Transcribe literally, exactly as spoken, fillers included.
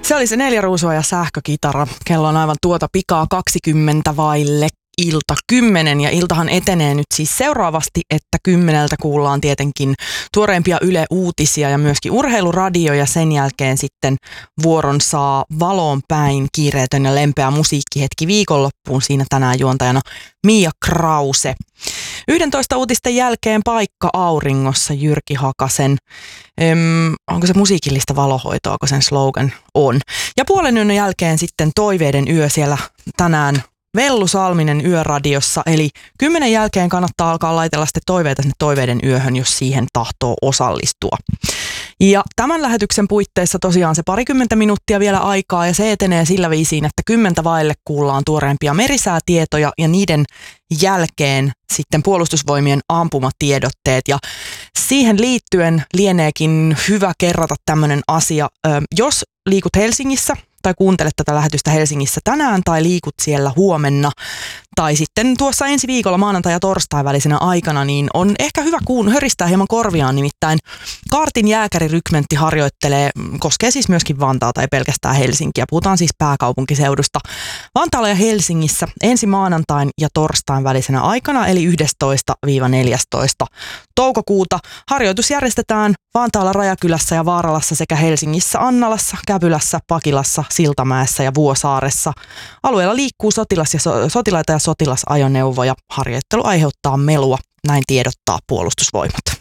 Se oli se Neljä Ruusua ja sähkökitara. Kello on aivan tuota pikaa kaksikymmentä vaille ilta kymmenen ja iltahan etenee nyt siis seuraavasti, että kymmeneltä kuullaan tietenkin tuoreimpia Yle Uutisia ja myöskin urheiluradio ja sen jälkeen sitten vuoron saa Valoon päin kiireetön ja lempeä musiikkihetki viikonloppuun. Siinä tänään juontajana Mia Krause. yksitoista uutisten jälkeen Paikka auringossa Jyrki Hakasen. Öm, onko se musiikillista valohoitoa, kun sen slogan on. Ja puolen yön jälkeen sitten Toiveiden yö siellä tänään Vellu Salminen Yöradiossa, eli kymmenen jälkeen kannattaa alkaa laitella sitten toiveita sinne Toiveiden yöhön, jos siihen tahtoo osallistua. Ja tämän lähetyksen puitteissa tosiaan se parikymmentä minuuttia vielä aikaa ja se etenee sillä viisiin, että kymmentä vaille kuullaan tuoreempia merisäätietoja ja niiden jälkeen sitten Puolustusvoimien ampumatiedotteet. Ja siihen liittyen lieneekin hyvä kerrata tämmöinen asia, jos liikut Helsingissä tai kuuntelet tätä lähetystä Helsingissä tänään tai liikut siellä huomenna tai sitten tuossa ensi viikolla maanantai- ja torstai välisenä aikana, niin on ehkä hyvä kuun höristää hieman korviaan, nimittäin Kaartin jääkärirykmentti harjoittelee, koskee siis myöskin Vantaata, ei pelkästään Helsinkiä, puhutaan siis pääkaupunkiseudusta. Vantaalla ja Helsingissä ensi maanantain ja torstain välisenä aikana, eli yhdestoista neljästoista toukokuuta. Harjoitus järjestetään Vantaalla, Rajakylässä ja Vaaralassa sekä Helsingissä, Annalassa, Käpylässä, Pakilassa, Siltamäessä ja Vuosaaressa. Alueella liikkuu sotilas ja so- sotilaita ja sotilasajoneuvoja. Harjoittelu aiheuttaa melua, näin tiedottaa Puolustusvoimat.